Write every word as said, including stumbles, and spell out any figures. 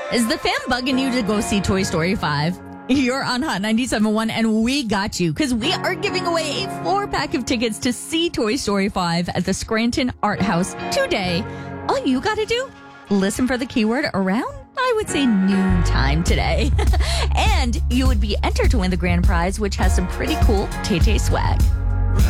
Is the fam bugging you to go see Toy Story five? You're on Hot ninety-seven point one, and we got you because we are giving away a four-pack of tickets to see Toy Story five at the Scranton Art House today. All you got to do, listen for the keyword around, I would say, noontime today. And you would be entered to win the grand prize, which has some pretty cool Tay-Tay swag.